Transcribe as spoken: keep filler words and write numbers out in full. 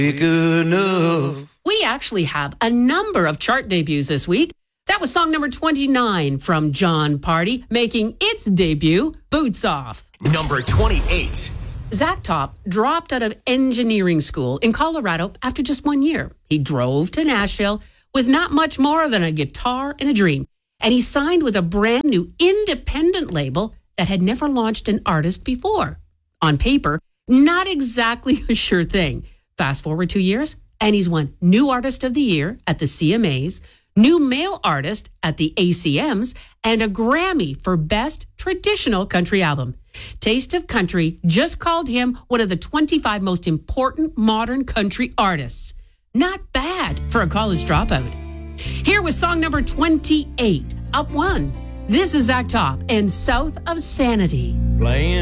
big enough. We actually have a number of chart debuts this week. That was song number twenty-nine from John Party, making its debut, Boots Off. Number twenty-eight. Zach Top dropped out of engineering school in Colorado after just one year. He drove to Nashville with not much more than a guitar and a dream. And he signed with a brand new independent label that had never launched an artist before. On paper, not exactly a sure thing. Fast forward two years, and he's won New Artist of the Year at the C M As, New Male Artist at the A C Ms, and a Grammy for Best Traditional Country Album. Taste of Country just called him one of the twenty-five most important modern country artists. Not bad for a college dropout. Here was song number twenty-eight, up one. This is Zach Top and South of Sanity. Playing